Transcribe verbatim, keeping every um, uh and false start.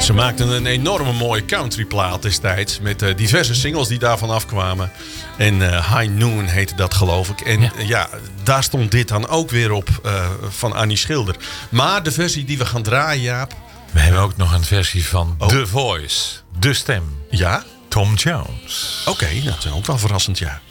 Ze maakten een enorme mooie countryplaat destijds. Met uh, diverse singles die daarvan afkwamen. En uh, High Noon heette dat, geloof ik. En ja. Uh, ja, daar stond dit dan ook weer op uh, van Annie Schilder. Maar de versie die we gaan draaien, Jaap... We hebben ook nog een versie van oh. The Voice. De stem. Ja? Tom Jones. Oké, okay, dat is ook wel verrassend, ja.